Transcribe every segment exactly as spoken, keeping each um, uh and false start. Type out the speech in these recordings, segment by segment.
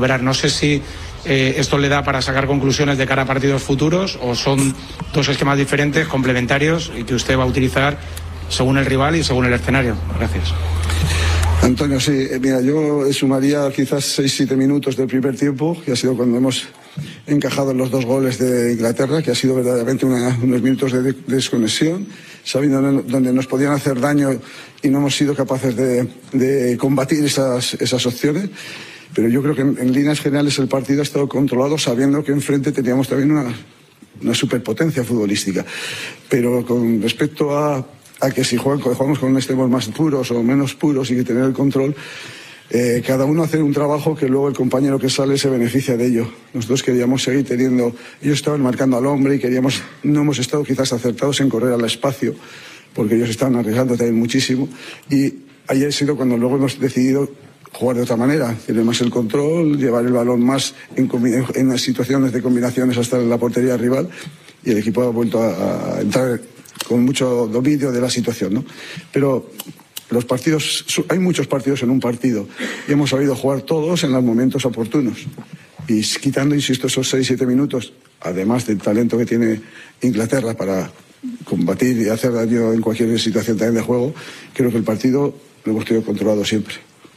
recuperar. No sé si eh, esto le da para sacar conclusiones de cara a partidos futuros o son dos esquemas diferentes, complementarios y que usted va a utilizar según el rival y según el escenario. Gracias. Antonio, sí, mira, yo sumaría quizás seis siete minutos del primer tiempo, que ha sido cuando hemos encajado los dos goles de Inglaterra, que ha sido verdaderamente una, unos minutos de, de desconexión, sabiendo donde nos podían hacer daño y no hemos sido capaces de, de combatir esas, esas opciones. Pero yo creo que en, en líneas generales el partido ha estado controlado, sabiendo que enfrente teníamos también una, una superpotencia futbolística. Pero con respecto a a que si juegan, jugamos con extremos más puros o menos puros y que tener el control, eh, cada uno hacer un trabajo que luego el compañero que sale se beneficia de ello. Nosotros queríamos seguir teniendo, ellos estaban marcando al hombre y queríamos, no hemos estado quizás acertados en correr al espacio, porque ellos estaban arriesgando también muchísimo, y ayer ha sido cuando luego hemos decidido jugar de otra manera, tener más el control, llevar el balón más en, en las situaciones de combinaciones hasta la portería rival, y el equipo ha vuelto a, a entrar con mucho dominio de la situación, ¿no? Pero los partidos, hay muchos partidos en un partido y hemos sabido jugar todos en los momentos oportunos. Y quitando, insisto, esos seis siete minutos, además del talento que tiene Inglaterra para combatir y hacer daño en cualquier situación también de juego, creo que el partido lo hemos tenido controlado siempre.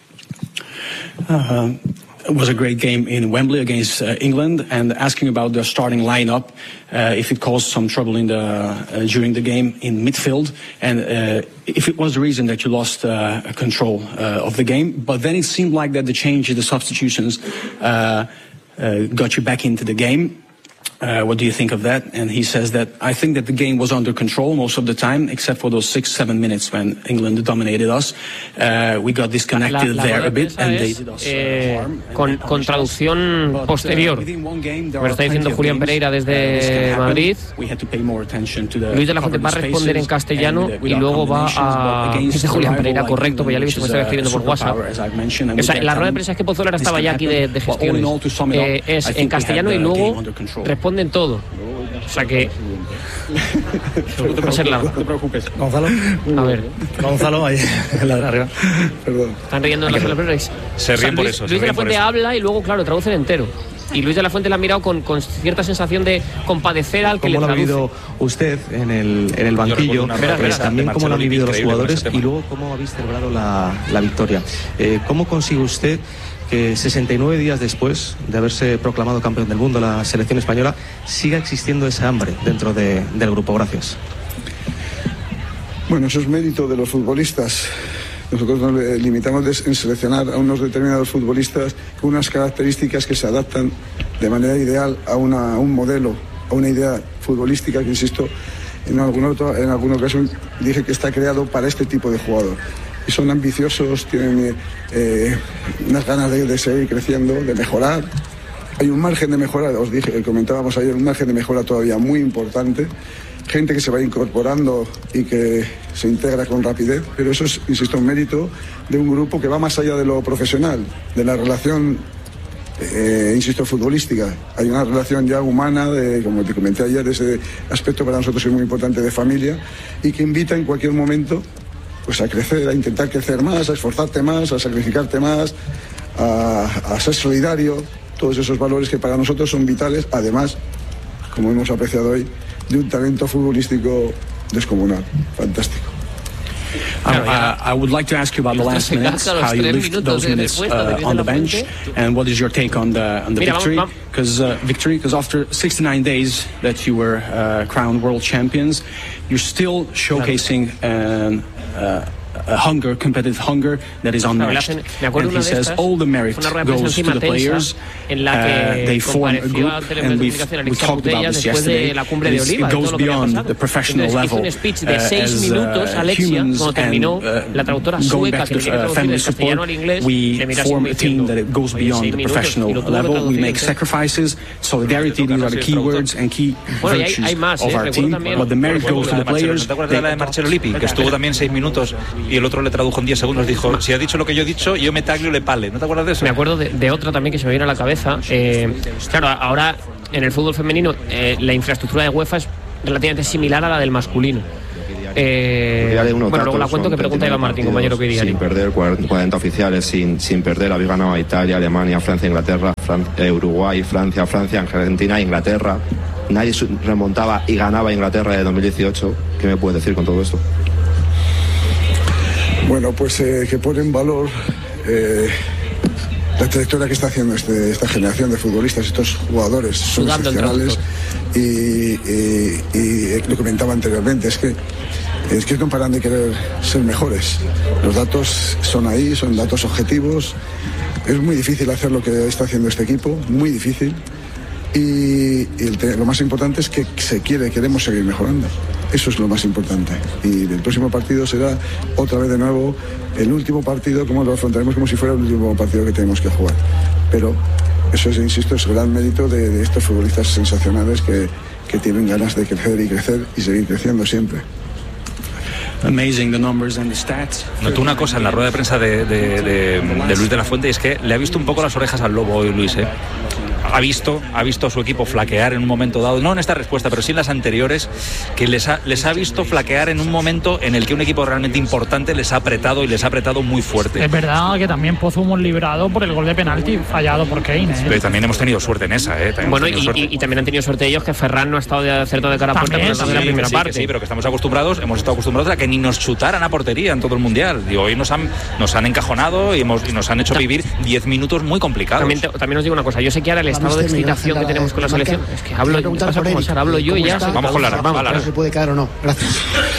Uh-huh. It was a great game in Wembley against uh, England, and asking about the starting lineup, uh, if it caused some trouble in the uh, during the game in midfield, and uh, if it was the reason that you lost uh, control uh, of the game. But then it seemed like that the changes, the substitutions, uh, uh, got you back into the game. Uh, what do you think of that? And he says that I think that the game was under control most of the time, except for those six, seven minutes when England dominated us. Uh, we got disconnected la, la there a bit, and they es, did us eh, harm. Con, con traducción but, posterior. Uh, Me lo está diciendo Julián Pereira desde Madrid. Luis de la Fuente va a responder en castellano y luego va a... Dice Julián Pereira, correcto, pues ya le he visto que me está escribiendo por WhatsApp. O sea, la rueda de prensa es que Pozuelo ahora estaba ya aquí de, de gestiones. Eh, es en castellano y luego responden todo. O sea que seguro que va a ser largo. No te preocupes. Gonzalo. A ver. Gonzalo, ahí en la de arriba. Perdón. Están riendo en las celebraciones. Se ríen o sea, por Luis, eso. Luis de la Fuente habla y luego, claro, traducen entero. Y Luis de la Fuente la ha mirado con, con cierta sensación de compadecer al que le traduce. ¿Cómo lo ha vivido usted en el, en el banquillo? Espera, espera. También cómo lo han vivido los jugadores y luego cómo habéis celebrado la, la victoria. Eh, ¿Cómo consigue usted que sesenta y nueve días después de haberse proclamado campeón del mundo la selección española siga existiendo esa hambre dentro de, del grupo? Gracias. Bueno, eso es mérito de los futbolistas. Nosotros nos limitamos en seleccionar a unos determinados futbolistas con unas características que se adaptan de manera ideal a, una, a un modelo, a una idea futbolística que, insisto, en algún otro, en alguna ocasión dije que está creado para este tipo de jugador. Y son ambiciosos, tienen eh, unas ganas de, de seguir creciendo, de mejorar. Hay un margen de mejora, os dije, comentábamos ayer, un margen de mejora todavía muy importante. Gente que se va incorporando y que se integra con rapidez, pero eso es, insisto, un mérito de un grupo que va más allá de lo profesional, de la relación, eh, insisto, futbolística. Hay una relación ya humana, de, como te comenté ayer, ese aspecto para nosotros es muy importante de familia y que invita en cualquier momento pues a crecer, a intentar crecer más, a esforzarte más, a sacrificarte más, a, a ser solidario, todos esos valores que para nosotros son vitales, además, como hemos apreciado hoy, de un talento futbolístico descomunal, fantástico. Uh, I would like to ask you about the last minutes, how you lived those minutes uh, on the bench, and what is your take on the on the victory? Because uh, victory, because after sixty-nine days that you were uh, crowned world champions, you're still showcasing an, uh, a hunger, competitive hunger that is unmatched. And he says all the merit goes to the players. En la que uh, they form a group, and we've, we've talked about this yesterday. It goes beyond the professional level uh, as uh, humans and uh, going back to uh, family support. We form a team that it goes beyond the professional level. We make sacrifices, solidarity. These are the key words and key virtues of our team. But the merit goes to the players. ¿Te acuerdas de la de Marcello Lippi, que estuvo también seis minutos y el otro le tradujo en diez segundos? Dijo, si ha dicho lo que yo he dicho, yo me taglio le pale. ¿No te acuerdas de eso? Me acuerdo de, de otra también que se me viene a la cabeza. Eh, claro, ahora en el fútbol femenino eh, la infraestructura de UEFA es relativamente similar a la del masculino. Eh, bueno, luego la cuento que pregunta Iván Martín, compañero que sin perder cuarenta oficiales, sin, sin perder, habéis ganado a Italia, Alemania, Francia, Inglaterra, Fran- eh, Uruguay, Francia, Francia, Argentina, Inglaterra. Nadie remontaba y ganaba a Inglaterra de dos mil dieciocho. ¿Qué me puedes decir con todo esto? Bueno, pues eh, que pone en valor eh, la trayectoria que está haciendo este, esta generación de futbolistas, estos jugadores son excepcionales. Y, y, y lo que comentaba anteriormente, es que es que no paran de querer ser mejores. Los datos son ahí, son datos objetivos. Es muy difícil hacer lo que está haciendo este equipo, muy difícil. Y, y el te, lo más importante es que se quiere, queremos seguir mejorando. Eso es lo más importante. Y el próximo partido será otra vez de nuevo el último partido, como lo afrontaremos como si fuera el último partido que tenemos que jugar. Pero eso es, insisto, es gran mérito de, de estos futbolistas sensacionales que, que tienen ganas de crecer y crecer y seguir creciendo siempre. Amazing the numbers and the stats. Notó una cosa en la rueda de prensa de, de, de, de Luis de la Fuente, y es que le ha visto un poco las orejas al lobo hoy, Luis, ¿eh? Ha visto, ha visto a su equipo flaquear en un momento dado, no en esta respuesta, pero sí en las anteriores, que les ha, les ha visto flaquear en un momento en el que un equipo realmente importante les ha apretado y les ha apretado muy fuerte. Es verdad que también Pozo hemos librado por el gol de penalti fallado por Kane, ¿eh? Pero también hemos tenido suerte en esa, ¿eh? Bueno, y, y, y también han tenido suerte ellos que Ferran no ha estado de acerto de cara a puerta en sí, la primera sí, parte. Sí, pero que estamos acostumbrados, hemos estado acostumbrados a que ni nos chutaran a portería en todo el mundial. Y hoy nos han, nos han encajonado y, hemos, y nos han hecho vivir diez minutos muy complicados. También, te, también os digo una cosa, yo sé que ahora el estado de excitación que tenemos con la selección, es que hablo, pasa como Sara, hablo yo y ya. Vamos con Lara, vamos, Lara. ¿Se puede quedar o no? Gracias.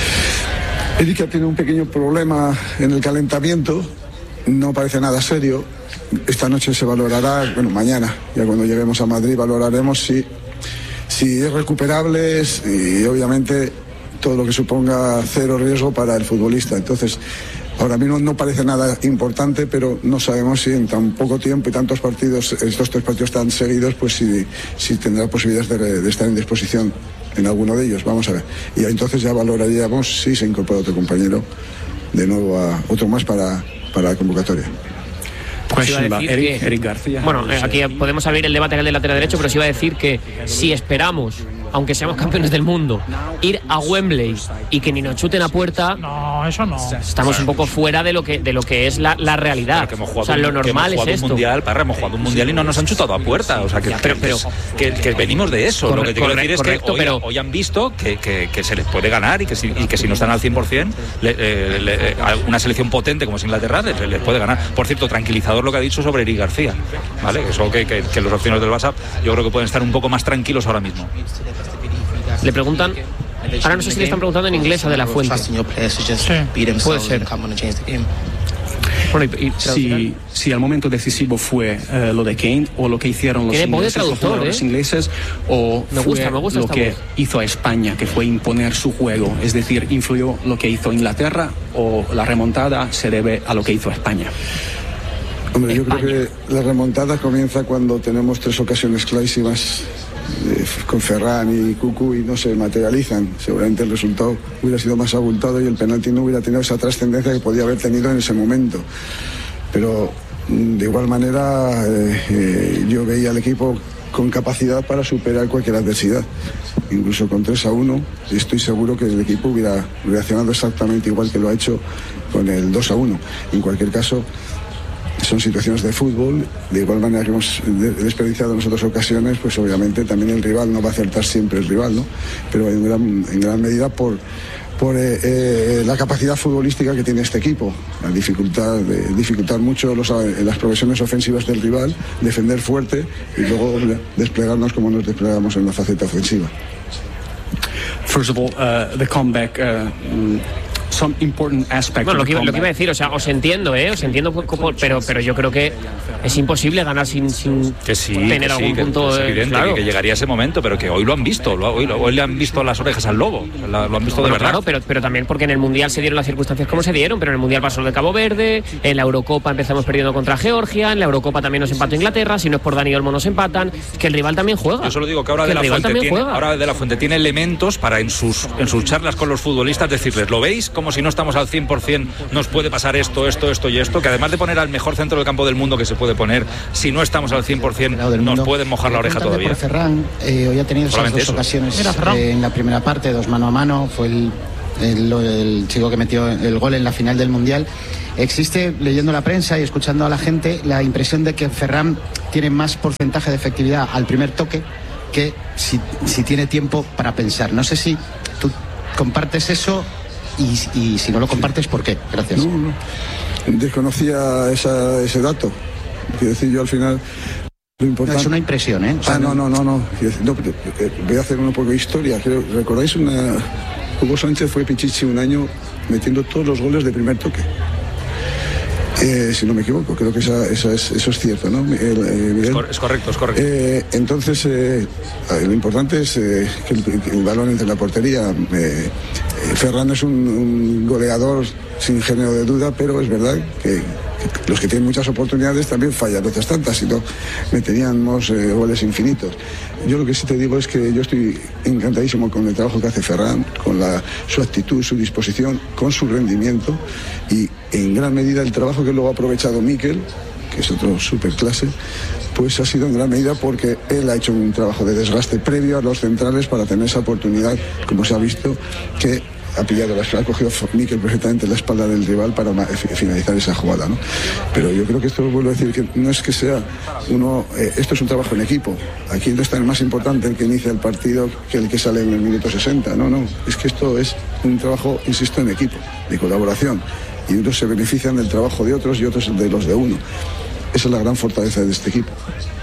Erika tiene un pequeño problema en el calentamiento, no parece nada serio. Esta noche se valorará, bueno, mañana, ya cuando lleguemos a Madrid, valoraremos si, si es recuperable y obviamente todo lo que suponga cero riesgo para el futbolista. Entonces, ahora mismo no parece nada importante, pero no sabemos si en tan poco tiempo y tantos partidos, estos tres partidos tan seguidos, pues si, si tendrá posibilidades de, de estar en disposición en alguno de ellos. Vamos a ver. Y entonces ya valoraríamos si se incorpora otro compañero, de nuevo a otro más para, para la convocatoria. Pues iba a decir Eric, que, Eric García. Bueno, eh, aquí podemos abrir el debate del lateral derecho, pero sí iba a decir que si esperamos, aunque seamos campeones del mundo, ir a Wembley y que ni nos chuten a puerta, no, eso no. Estamos un poco fuera de lo que de lo que es la, la realidad. Jugado, o sea, lo normal es esto. Un mundial, Parra, hemos jugado un mundial y no nos han chutado a puerta. O sea, que, pero, pero, que, que venimos de eso. Corre, lo que te quiero decir es correcto, que hoy, pero, hoy han visto que, que, que se les puede ganar y que si, y que si no están al cien por cien, le, eh, le, una selección potente como es Inglaterra les, les puede ganar. Por cierto, tranquilizador lo que ha dicho sobre Eric García, ¿vale? Eso que, que, que los opciones del WhatsApp yo creo que pueden estar un poco más tranquilos ahora mismo. Le preguntan, ahora no sé si le están preguntando en inglés a De La Fuente. Sí, puede ser. Bueno, y, y, si, si el momento decisivo fue uh, lo de Kane o lo que hicieron los ingleses, los ¿eh? ingleses o me fue gusta, me gusta lo que voz. hizo a España, que fue imponer su juego, es decir, influyó lo que hizo Inglaterra o la remontada se debe a lo que hizo España. Hombre, yo España. creo que la remontada comienza cuando tenemos tres ocasiones clarísimas eh, con Ferran y Cucu y no se materializan. Seguramente el resultado hubiera sido más abultado y el penalti no hubiera tenido esa trascendencia que podía haber tenido en ese momento. Pero de igual manera eh, eh, yo veía al equipo con capacidad para superar cualquier adversidad. Incluso con tres a uno estoy seguro que el equipo hubiera reaccionado exactamente igual que lo ha hecho con el dos a uno. En cualquier caso, son situaciones de fútbol, de igual manera que hemos desperdiciado en otras ocasiones, pues obviamente también el rival no va a acertar siempre el rival, ¿no? Pero en gran, en gran medida por, por eh, eh, la capacidad futbolística que tiene este equipo, la dificultad de dificultar mucho los, las progresiones ofensivas del rival, defender fuerte y luego desplegarnos como nos desplegamos en la faceta ofensiva. First of all, uh, the comeback. Uh, Some important aspect bueno, lo que, lo que iba a decir, o sea, os entiendo, ¿eh? Os entiendo, pero, pero yo creo que es imposible ganar sin, sin que sí, tener que algún sí, punto. Es evidente claro. que, que llegaría ese momento, pero que hoy lo han visto, lo, hoy, hoy le han visto las orejas al lobo, lo, lo han visto bueno, de verdad. Claro, pero, pero también porque en el Mundial se dieron las circunstancias como se dieron, pero en el Mundial pasó lo de Cabo Verde, en la Eurocopa empezamos perdiendo contra Georgia, en la Eurocopa también nos empató Inglaterra, si no es por Dani Olmo nos empatan, que el rival también juega. Yo solo digo que ahora, que de, la Fuente tiene, ahora de la Fuente tiene elementos para en sus, en sus charlas con los futbolistas decirles, ¿lo veis? Como si no estamos al cien por cien nos puede pasar esto, esto, esto y esto, que además de poner al mejor centro del campo del mundo que se puede poner, si no estamos al cien por cien nos pueden mojar la oreja todavía. Por Ferran, eh, hoy ha tenido esas dos eso. ocasiones eh, en la primera parte, dos mano a mano, fue el el, el chico que metió el gol en la final del Mundial. Existe, leyendo la prensa y escuchando a la gente, la impresión de que Ferran tiene más porcentaje de efectividad al primer toque que si, si tiene tiempo para pensar. No sé si tú compartes eso y, y si no lo compartes, ¿por qué? Gracias. No, no. Desconocía esa, ese dato. Quiero decir, yo al final... Lo importante... No, es una impresión, ¿eh? O sea, ah, no, no, no, no. no voy a hacer un poco de historia. ¿Recordáis una...? Hugo Sánchez fue Pichichi un año metiendo todos los goles de primer toque. Eh, si no me equivoco, creo que esa, esa es, eso es cierto, ¿no, Miguel? Eh, Miguel? Es, cor- es correcto, es correcto. Eh, entonces, eh, lo importante es eh, que, el, que el balón entre la portería. Eh, eh, Ferran es un, un goleador sin género de duda, pero es verdad que, que los que tienen muchas oportunidades también fallan otras tantas, si no meteríamos eh, goles infinitos. Yo lo que sí te digo es que yo estoy encantadísimo con el trabajo que hace Ferran, con la, su actitud, su disposición, con su rendimiento y en gran medida el trabajo que luego ha aprovechado Mikel, que es otro superclase, pues ha sido en gran medida porque él ha hecho un trabajo de desgaste previo a los centrales para tener esa oportunidad, como se ha visto, que ha pillado la espalda, ha cogido Mikel perfectamente la espalda del rival para finalizar esa jugada, ¿no? Pero yo creo que esto, vuelvo a decir, que no es que sea uno, eh, esto es un trabajo en equipo. Aquí no está el más importante el que inicia el partido que el que sale en el minuto sesenta, no, no, es que esto es un trabajo, insisto, en equipo, de colaboración, y unos se benefician del trabajo de otros y otros de los de uno. Esa es la gran fortaleza de este equipo.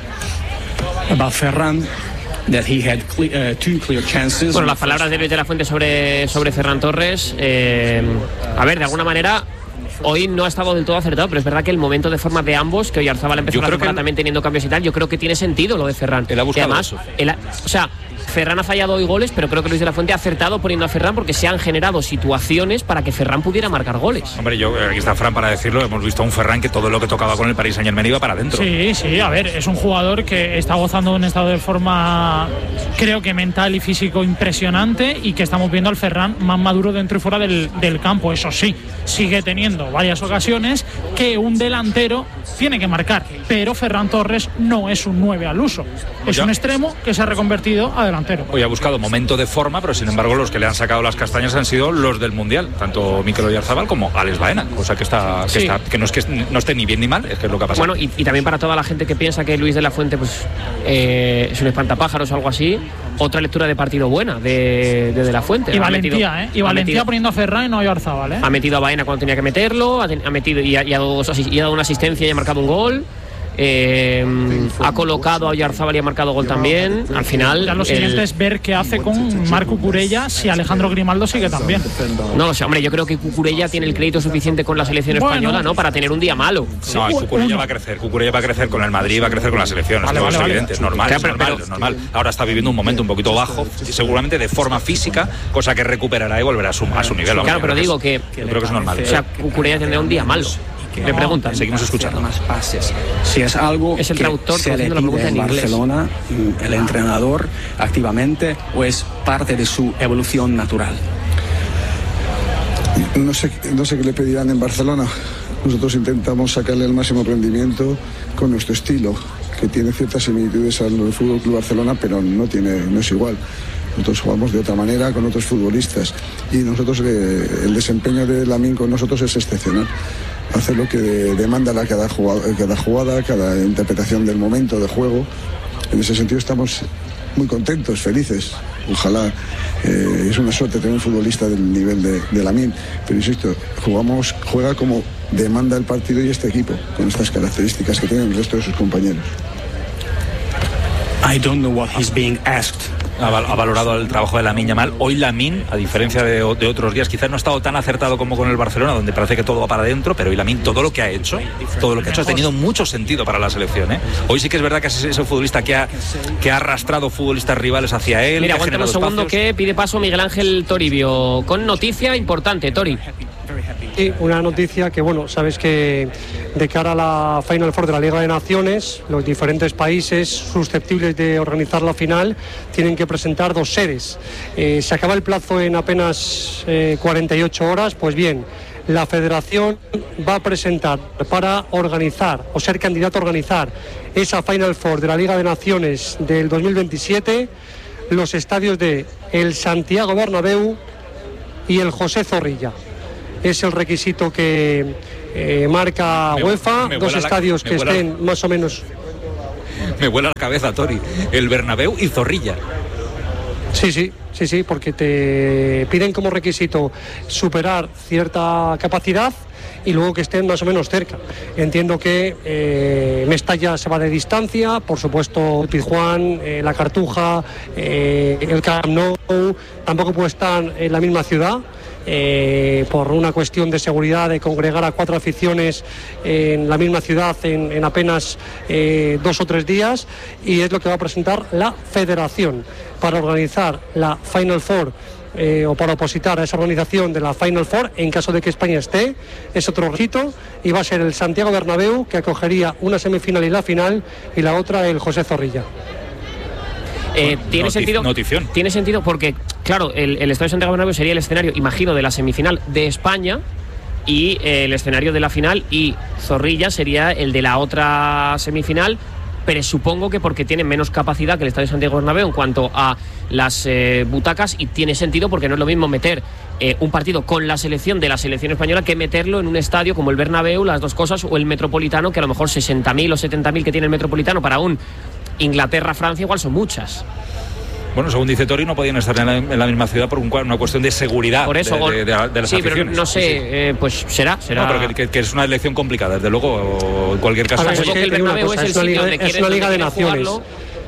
About Ferran, that he had clear, uh, two clear chances. Bueno, las palabras de Luis de la Fuente sobre, sobre Ferran Torres, eh, a ver, de alguna manera hoy no ha estado del todo acertado, pero es verdad que el momento de forma de ambos, que Oyarzabal empezó la temporada también teniendo cambios y tal, yo creo que tiene sentido lo de Ferran. Él ha buscado y además, eso. él ha, o sea, Ferran ha fallado hoy goles, pero creo que Luis de la Fuente ha acertado poniendo a Ferran porque se han generado situaciones para que Ferran pudiera marcar goles. Hombre, yo aquí está Fran para decirlo, hemos visto a un Ferran que todo lo que tocaba con el Paris Saint-Germain iba para adentro. Sí, sí, a ver, es un jugador que está gozando de un estado de forma, creo que mental y físico impresionante, y que estamos viendo al Ferran más maduro dentro y fuera del, del campo. Eso sí, sigue teniendo varias ocasiones que un delantero tiene que marcar, pero Ferran Torres no es un nueve al uso, es un extremo que se ha reconvertido a delantero. Hoy ha buscado momento de forma, pero sin embargo los que le han sacado las castañas han sido los del Mundial, tanto Mikel Oyarzabal como Alex Baena, cosa que está, que, sí. está, que no es que no esté ni bien ni mal, es que es lo que ha pasado. Bueno, y, y también para toda la gente que piensa que Luis de la Fuente pues eh, es un espantapájaros o algo así, otra lectura de partido buena de de, de la Fuente. Y ha valentía, metido, ¿eh? Y valentía metido, poniendo a Ferran y no a Oyarzabal, ¿eh? Ha metido a Baena cuando tenía que meterlo, ha, ha metido y ha, y ha, dado, y ha dado una asistencia y ha marcado un gol. Eh, ha colocado a Oyarzabal y ha marcado gol también. Al final ya lo siguiente el... es ver qué hace con Marc Cucurella, si Alejandro Grimaldo sigue también. No lo sé, hombre, yo creo que Cucurella tiene el crédito suficiente con la selección bueno, española, ¿no? Para tener un día malo. No, y Cucurella va a crecer, Cucurella va a crecer con el Madrid, va a crecer con la selección, vale, vale, es vale. evidente, es normal, claro, es, normal pero, es normal. Ahora está viviendo un momento un poquito bajo, seguramente de forma física, cosa que recuperará y volverá a su, a su nivel. Claro, pero digo que yo creo que es normal. O sea, Cucurella tendrá un día malo. Me preguntan. Seguimos escuchando. Más pases. Si es algo es el traductor que se le pide en Barcelona, el entrenador activamente, o es parte de su evolución natural. No sé, no sé qué le pedirán en Barcelona. Nosotros intentamos sacarle el máximo rendimiento con nuestro estilo, que tiene ciertas similitudes al Fútbol Club Barcelona, pero no tiene, no es igual. Nosotros jugamos de otra manera con otros futbolistas y nosotros eh, el desempeño de Lamine con nosotros es excepcional. Hace lo que demanda la cada jugada, cada jugada, cada interpretación del momento de juego. En ese sentido estamos muy contentos, felices. Ojalá, eh, es una suerte tener un futbolista del nivel de, de Lamine, pero insisto, jugamos, juega como demanda el partido y este equipo, con estas características que tienen el resto de sus compañeros. I don't know what he's being asked. Ha, ha valorado el trabajo de Lamine Yamal. Hoy Lamine, a diferencia de, de otros días, quizás no ha estado tan acertado como con el Barcelona, donde parece que todo va para adentro, pero hoy Lamine, todo lo que ha hecho, todo lo que ha hecho ha tenido mucho sentido para la selección, ¿eh? Hoy sí que es verdad que es ese futbolista que ha, que ha arrastrado futbolistas rivales hacia él. Mira, aguanta un segundo espacios. Que pide paso Miguel Ángel Toribio, con noticia importante, Tori. Sí, una noticia que, bueno, sabes que de cara a la Final Four de la Liga de Naciones, los diferentes países susceptibles de organizar la final tienen que presentar dos sedes. Eh, se acaba el plazo en apenas eh, cuarenta y ocho horas, pues bien, la Federación va a presentar para organizar o ser candidato a organizar esa Final Four de la Liga de Naciones del dos mil veintisiete los estadios de el Santiago Bernabéu, y el José Zorrilla. Es el requisito que eh, marca me, UEFA, me dos estadios la, que estén la, más o menos... Me vuela la cabeza, Tori, el Bernabéu y Zorrilla. Sí, sí, sí, sí, porque te piden como requisito superar cierta capacidad y luego que estén más o menos cerca. Entiendo que eh, Mestalla se va de distancia, por supuesto Pizjuán, eh, La Cartuja, eh, el Camp Nou, tampoco puede estar en la misma ciudad. Eh, por una cuestión de seguridad, de congregar a cuatro aficiones en la misma ciudad en, en apenas eh, dos o tres días, y es lo que va a presentar la Federación para organizar la Final Four, eh, o para opositar a esa organización de la Final Four en caso de que España esté. Es otro requisito y va a ser el Santiago Bernabéu, que acogería una semifinal y la final, y la otra el José Zorrilla. Eh, tiene, Notif- sentido, notición. tiene sentido porque, claro, el, el Estadio Santiago Bernabéu sería el escenario, imagino, de la semifinal de España, y eh, el escenario de la final, y Zorrilla sería el de la otra semifinal, pero supongo que porque tiene menos capacidad que el Estadio Santiago Bernabéu en cuanto a las eh, butacas, y tiene sentido porque no es lo mismo meter eh, un partido con la selección de la selección española que meterlo en un estadio como el Bernabéu, las dos cosas, o el Metropolitano, que a lo mejor sesenta mil o setenta mil que tiene el Metropolitano para un Inglaterra-Francia igual son muchas. Bueno, según dice Tori, no podían estar en la, en la misma ciudad por un, una cuestión de seguridad. Por eso, de, de, de, de las sí, aficiones. pero no sé, sí, sí. Eh, pues será, será. No, pero que, que, que es una elección complicada, desde luego, o en cualquier caso. Ver, es, que el Bernabéu es, es, una liga, donde es una liga de naciones. Jugarlo.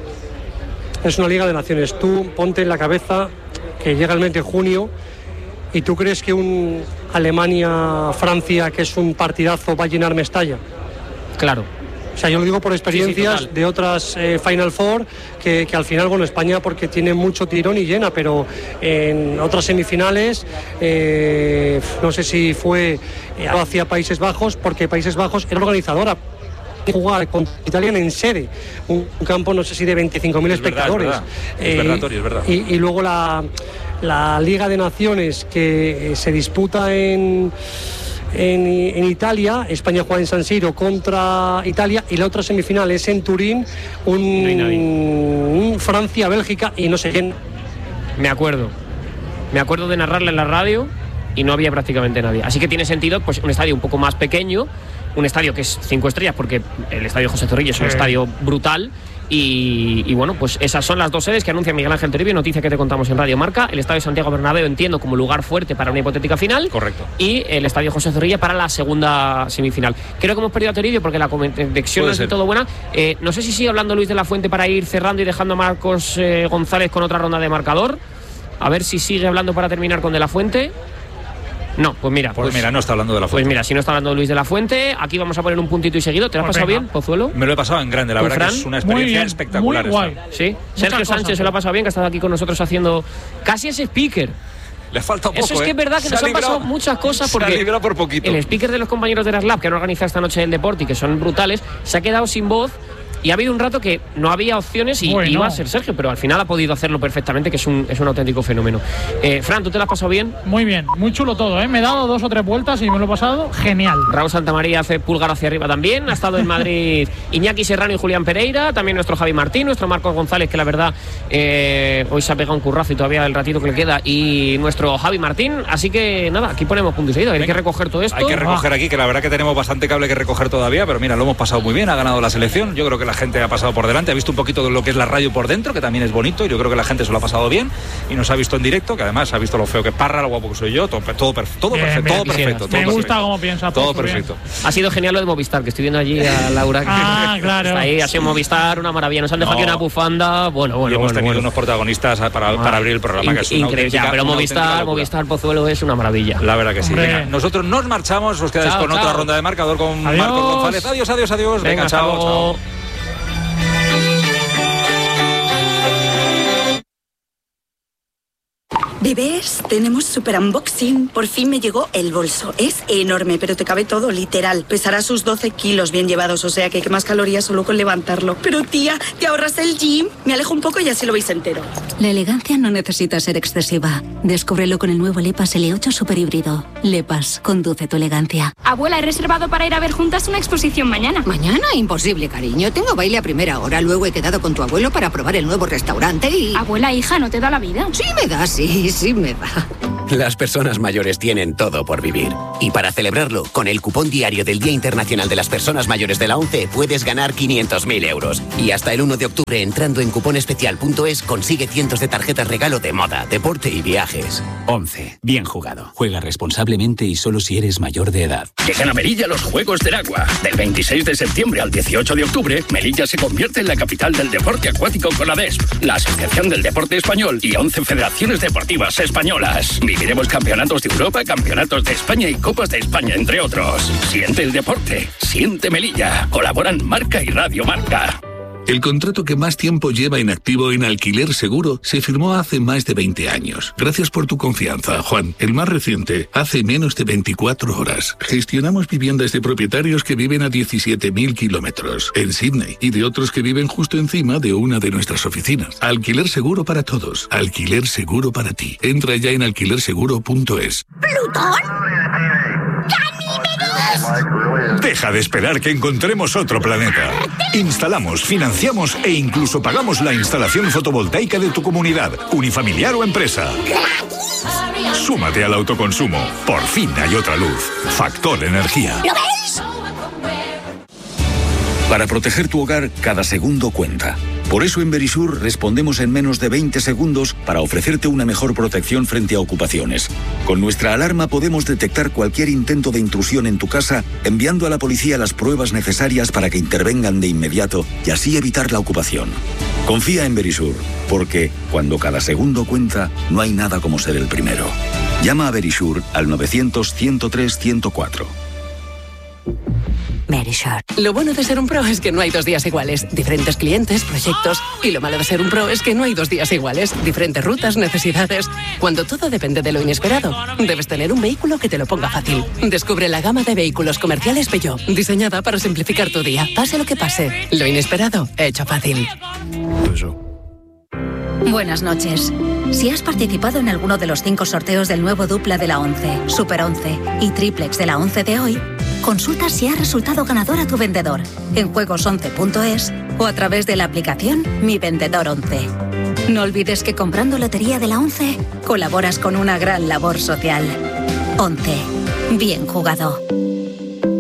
Es una liga de naciones. Tú ponte en la cabeza que llega el mes de junio y tú crees que un Alemania-Francia, que es un partidazo, va a llenar Mestalla. Claro. O sea, yo lo digo por experiencias sí, sí, de otras eh, Final Four, que, que al final, bueno, España porque tiene mucho tirón y llena, pero en otras semifinales, eh, no sé si fue eh, hacia Países Bajos, porque Países Bajos era organizadora. Jugar con Italia en sede, un, un campo no sé si de veinticinco mil espectadores. Verdad, es verdad. Eh, es verdad, Tori, es verdad. Y, y luego la, la Liga de Naciones que eh, se disputa en... En, en Italia, España juega en San Siro contra Italia, y la otra semifinal es en Turín, un, no hay, no hay. un Francia-Bélgica, y no sé quién. Me acuerdo, me acuerdo de narrarla en la radio y no había prácticamente nadie. Así que tiene sentido, pues, un estadio un poco más pequeño, un estadio que es cinco estrellas, porque el estadio José Zorrilla es un sí. estadio brutal. Y, y bueno, pues esas son las dos sedes que anuncia Miguel Ángel Toribio, noticia que te contamos en Radio Marca. El Estadio Santiago Bernabéu, entiendo, como lugar fuerte para una hipotética final. Correcto. Y el Estadio José Zorrilla para la segunda semifinal. Creo que hemos perdido a Toribio porque la conexión no es de todo buena. Eh, no sé si sigue hablando Luis de la Fuente para ir cerrando y dejando a Marcos eh, González con otra ronda de marcador. A ver si sigue hablando para terminar con De la Fuente. No, pues mira. Pues, pues mira, no está hablando de la Fuente. Pues mira, si no está hablando Luis de la Fuente, aquí vamos a poner un puntito y seguido. ¿Te lo has pues pasado venga. bien, Pozuelo? Me lo he pasado en grande, la verdad Fran? que es una experiencia bien, espectacular. Muy guay. Sí, Sergio Sánchez cosas. Se lo ha pasado bien, que ha estado aquí con nosotros haciendo casi ese speaker. Le falta un poco. Eso es que ¿eh? es verdad que se nos han librado, pasado muchas cosas porque se ha librado por poquito. El speaker de los compañeros de las Lab que han organizado esta noche el deporte y que son brutales, se ha quedado sin voz. Y ha habido un rato que no había opciones y bueno. iba a ser Sergio, pero al final ha podido hacerlo perfectamente, que es un, es un auténtico fenómeno. Eh, Fran, ¿tú te lo has pasado bien? Muy bien, muy chulo todo, ¿eh? Me he dado dos o tres vueltas y me lo he pasado genial. Raúl Santamaría hace pulgar hacia arriba también. Ha estado en Madrid Iñaki Serrano y Julián Pereira, también nuestro Javi Martín, nuestro Marcos González, que la verdad eh, hoy se ha pegado un currazo y todavía el ratito que le queda, y nuestro Javi Martín. Así que nada, aquí ponemos punto y seguido. Hay Venga. que recoger todo esto. Hay que recoger ah. aquí, que la verdad que tenemos bastante cable que recoger todavía, pero mira, lo hemos pasado muy bien, ha ganado la selección. Yo creo que la gente ha pasado por delante, ha visto un poquito de lo que es la radio por dentro, que también es bonito, y yo creo que la gente se lo ha pasado bien y nos ha visto en directo, que además ha visto lo feo que es Parra, lo guapo que soy yo, todo, todo, perfe- todo bien, perfecto, bien, todo perfecto. Me todo gusta perfecto. cómo piensa. Todo perfecto. Bien. Ha sido genial lo de Movistar, que estoy viendo allí a Laura. Ah, claro. Está ahí, ha sido Movistar, una maravilla. Nos han dejado no. aquí una bufanda. Bueno, bueno. Y hemos bueno, tenido bueno. unos protagonistas para, ah, para abrir el programa, que es una increíble. Ya, pero Movistar, Movistar Pozuelo es una maravilla. La verdad que sí. Venga, nosotros nos marchamos, os quedáis chao, con chao. otra ronda de marcador con adiós. Marcos González. Adiós, adiós, adiós. Venga, Venga chao, chao. Bebés, tenemos super unboxing. Por fin me llegó el bolso. Es enorme, pero te cabe todo, literal. Pesará sus doce kilos bien llevados, o sea que hay más calorías solo con levantarlo. Pero tía, ¿te ahorras el gym? Me alejo un poco y así lo veis entero. La elegancia no necesita ser excesiva. Descúbrelo con el nuevo Lepas L ocho Super Híbrido. Lepas, conduce tu elegancia. Abuela, he reservado para ir a ver juntas una exposición mañana. ¿Mañana? Imposible, cariño. Tengo baile a primera hora. Luego he quedado con tu abuelo para probar el nuevo restaurante y... Abuela, hija, ¿no te da la vida? Sí me da, sí. Sí me da. Las personas mayores tienen todo por vivir. Y para celebrarlo, con el cupón diario del Día Internacional de las Personas Mayores de la ONCE puedes ganar quinientos mil euros. Y hasta el uno de octubre, entrando en cuponespecial punto es, consigue cientos de tarjetas regalo de moda, deporte y viajes. ONCE. Bien jugado. Juega responsablemente y solo si eres mayor de edad. Llegan a Melilla los Juegos del Agua. Del veintiséis de septiembre al dieciocho de octubre, Melilla se convierte en la capital del deporte acuático con la ADESP, la Asociación del Deporte Español y once federaciones deportivas españolas. Viviremos campeonatos de Europa, campeonatos de España y Copas de España, entre otros. Siente el deporte, siente Melilla. Colaboran Marca y Radio Marca. El contrato que más tiempo lleva inactivo en Alquiler Seguro se firmó hace más de veinte años. Gracias por tu confianza, Juan. El más reciente, hace menos de veinticuatro horas. Gestionamos viviendas de propietarios que viven a diecisiete mil kilómetros en Sydney y de otros que viven justo encima de una de nuestras oficinas. Alquiler Seguro para todos. Alquiler Seguro para ti. Entra ya en alquiler seguro punto es. ¿Plutón? Deja de esperar que encontremos otro planeta. Instalamos, financiamos e incluso pagamos la instalación fotovoltaica de tu comunidad, unifamiliar o empresa. Súmate al autoconsumo. Por fin hay otra luz. Factor Energía. ¿Lo veis? Para proteger tu hogar, cada segundo cuenta. Por eso en Verisur respondemos en menos de veinte segundos para ofrecerte una mejor protección frente a ocupaciones. Con nuestra alarma podemos detectar cualquier intento de intrusión en tu casa, enviando a la policía las pruebas necesarias para que intervengan de inmediato y así evitar la ocupación. Confía en Verisur, porque cuando cada segundo cuenta, no hay nada como ser el primero. Llama a Verisur al novecientos, ciento tres, ciento cuatro. Verisur. Lo bueno de ser un pro es que no hay dos días iguales. Diferentes clientes, proyectos. Y lo malo de ser un pro es que no hay dos días iguales. Diferentes rutas, necesidades. Cuando todo depende de lo inesperado, debes tener un vehículo que te lo ponga fácil. Descubre la gama de vehículos comerciales Peugeot, diseñada para simplificar tu día. Pase lo que pase, lo inesperado, hecho fácil. Buenas noches. Si has participado en alguno de los cinco sorteos del nuevo dupla de la ONCE, Super once y Triplex de la ONCE de hoy, consulta si ha resultado ganador a tu vendedor en juegos once punto es o a través de la aplicación Mi Vendedor once. No olvides que comprando Lotería de la ONCE colaboras con una gran labor social. ONCE. Bien jugado.